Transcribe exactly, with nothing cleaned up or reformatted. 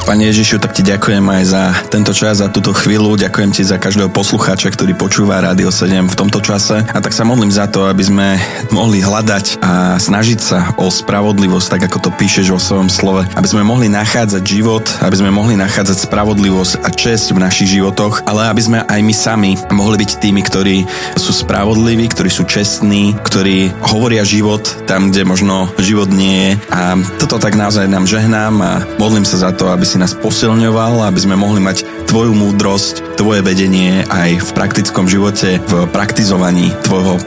Pane Ježišu, tak ti ďakujem aj za tento čas, za túto chvíľu. Ďakujem ti za každého poslucháča, ktorý počúva Rádio sedem v tomto čase. A tak sa modlím za to, aby sme mohli hľadať a snažiť sa o spravodlivosť, tak ako to píšeš vo svojom slove. Aby sme mohli nachádzať život, aby sme mohli nachádzať spravodlivosť a česť v našich životoch, ale aby sme aj my sami mohli byť tými, ktorí sú spravodliví, ktorí sú čestní, ktorí hovoria život tam, kde možno život nie je. A toto tak naozaj nám žehnám a modlím sa za to, aby si nás posilňoval, aby sme mohli mať tvoju múdrosť, tvoje vedenie aj v praktickom živote, v praktizovaní tvojho